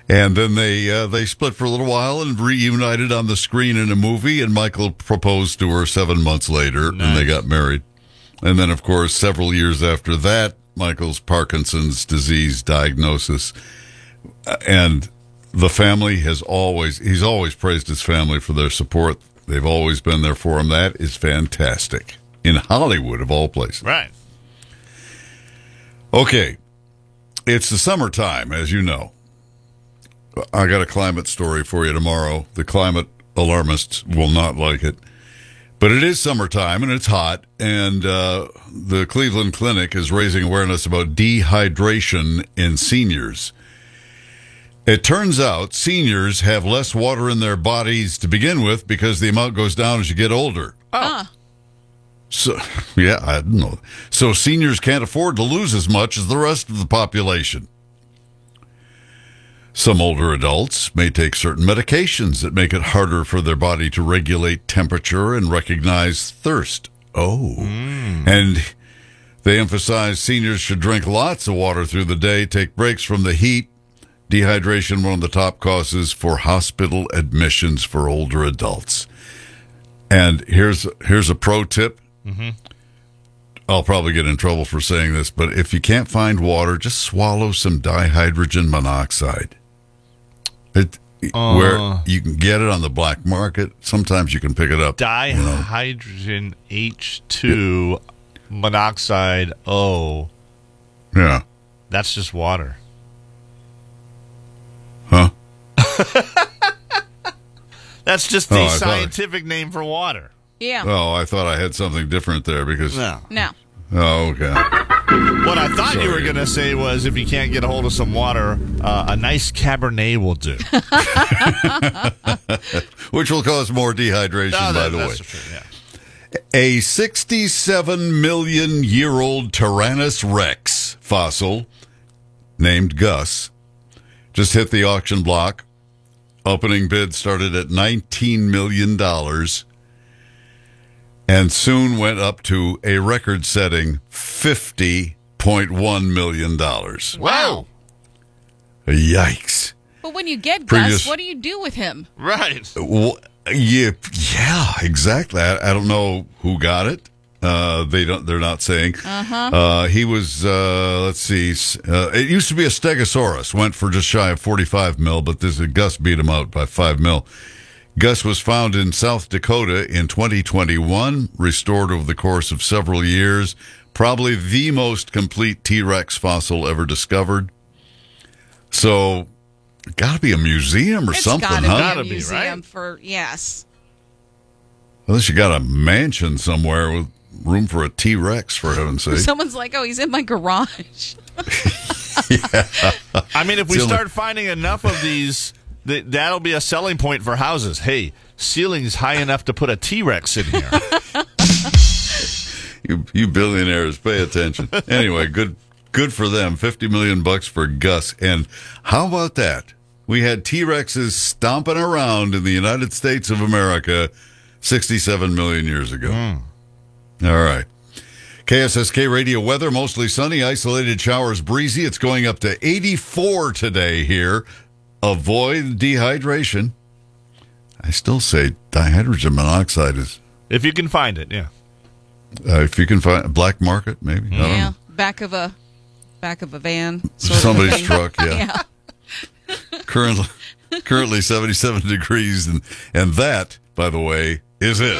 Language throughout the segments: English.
And then they split for a little while and reunited on the screen in a movie, and Michael proposed to her 7 months later, and they got married. And then, of course, several years after that, Michael's Parkinson's disease diagnosis. And the family he's always praised his family for their support. They've always been there for him. That is fantastic. In Hollywood, of all places. Right. Okay. It's the summertime, as you know. I got a climate story for you tomorrow. The climate alarmists will not like it. But it is summertime, and it's hot, and the Cleveland Clinic is raising awareness about dehydration in seniors. It turns out seniors have less water in their bodies to begin with because the amount goes down as you get older. Oh. So, yeah, I don't know. So seniors can't afford to lose as much as the rest of the population. Some older adults may take certain medications that make it harder for their body to regulate temperature and recognize thirst. And they emphasize seniors should drink lots of water through the day, take breaks from the heat. Dehydration, one of the top causes for hospital admissions for older adults. And here's a pro tip. Mm-hmm. I'll probably get in trouble for saying this, but if you can't find water, just swallow some dihydrogen monoxide. Where you can get it on the black market. Sometimes you can pick it up. Dihydrogen H2 monoxide O. Yeah. That's just water. Huh? That's just the scientific name for water. Yeah. Oh, I thought I had something different there because... No. Oh, okay. What I thought you were going to say was if you can't get a hold of some water, a nice Cabernet will do. Which will cause more dehydration, by the way. That's true, yeah. A 67-million-year-old Tyrannus rex fossil named Gus just hit the auction block. Opening bid started at $19 million and soon went up to a record-setting $50.1 million. Wow. Yikes. But when you get Gus, what do you do with him? Right. Well, yeah, exactly. I don't know who got it. They're not saying. He was, let's see. It used to be a Stegosaurus. Went for just shy of 45 mil, but Gus beat him out by 5 mil. Gus was found in South Dakota in 2021, restored over the course of several years. Probably the most complete T-Rex fossil ever discovered. So, got to be a museum or something, huh? It's got to be a museum, right? for, yes. Unless you got a mansion somewhere with room for a T-Rex, for heaven's sake. Someone's like, he's in my garage. Yeah. I mean, if we start finding enough of these, that'll be a selling point for houses. Hey, ceiling's high enough to put a T-Rex in here. You billionaires, pay attention. Anyway, good for them. $50 million for Gus. And how about that? We had T-Rexes stomping around in the United States of America 67 million years ago. All right. KSSK radio weather, mostly sunny, isolated showers, breezy. It's going up to 84 today here. Avoid dehydration. I still say dihydrogen monoxide is... If you can find it, yeah. If you can find a black market, maybe. I don't know. Back of a van. Somebody's truck, yeah. Yeah. Currently 77 degrees, and that, by the way, is it.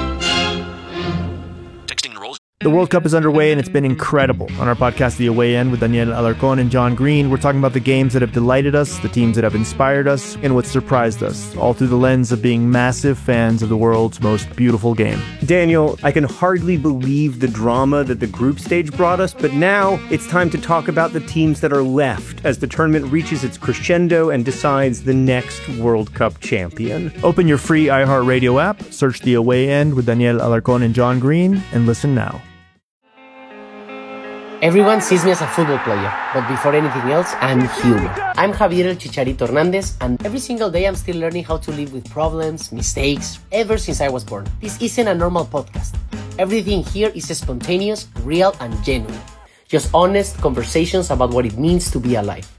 The World Cup is underway, and it's been incredible. On our podcast, The Away End, with Daniel Alarcón and John Green, we're talking about the games that have delighted us, the teams that have inspired us, and what surprised us, all through the lens of being massive fans of the world's most beautiful game. Daniel, I can hardly believe the drama that the group stage brought us, but now it's time to talk about the teams that are left as the tournament reaches its crescendo and decides the next World Cup champion. Open your free iHeartRadio app, search The Away End with Daniel Alarcón and John Green, and listen now. Everyone sees me as a football player, but before anything else, I'm human. I'm Javier El Chicharito Hernandez, and every single day I'm still learning how to live with problems, mistakes, ever since I was born. This isn't a normal podcast. Everything here is spontaneous, real, and genuine. Just honest conversations about what it means to be alive.